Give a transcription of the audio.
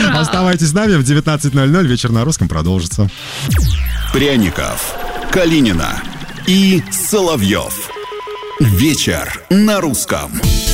Оставайтесь с нами, в 19:00 вечер на русском продолжится. Пряников, Калинина и Соловьев. Вечер на русском.